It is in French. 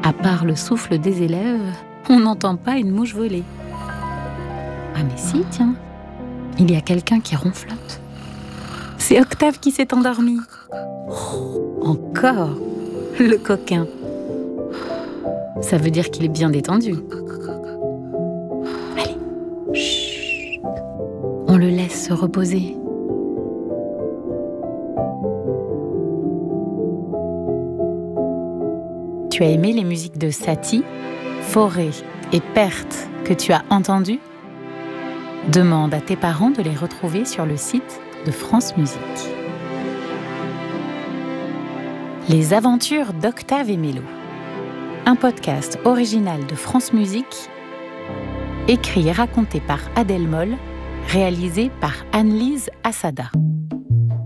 À part le souffle des élèves, on n'entend pas une mouche voler. Ah mais si, tiens, il y a quelqu'un qui ronflote. C'est Octave qui s'est endormi. Oh, encore, le coquin. Ça veut dire qu'il est bien détendu. Allez, chut, on le laisse se reposer. Tu as aimé les musiques de Satie, Forêt et Perte que tu as entendues ? Demande à tes parents de les retrouver sur le site de France Musique. Les aventures d'Octave et Mélo. Un podcast original de France Musique, écrit et raconté par Adèle Moll, réalisé par Anne-Lise Assada.